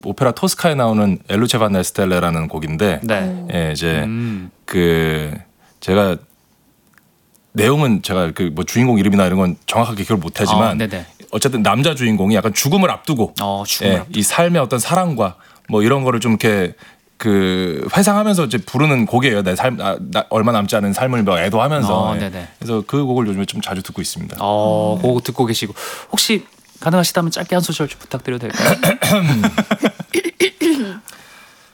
오페라 토스카에 나오는 엘루체 반 에스텔레라는 곡인데 네. 예, 이제 그 제가 내용은 제가 그 뭐 주인공 이름이나 이런 건 정확하게 기억을 못하지만 어쨌든 남자 주인공이 약간 죽음을 앞두고 이 삶의 어떤 사랑과 뭐 이런 거를 좀 이렇게 그 회상하면서 이제 부르는 곡이에요. 내 삶 얼마 남지 않은 삶을 애도하면서. 그래서 그 곡을 요즘에 좀 자주 듣고 있습니다. 곡 듣고 계시고 혹시 가능하시다면 짧게 한 소절 좀 부탁드려도 될까요?